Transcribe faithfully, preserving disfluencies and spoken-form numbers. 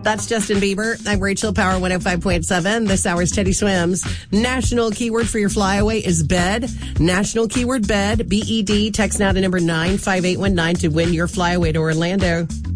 That's Justin Bieber. I'm Rachel, Power one oh five point seven. This hour's Teddy Swims. National keyword for your flyaway is bed. National keyword bed, B E D. Text now to number nine five eight one nine to win your flyaway to Orlando.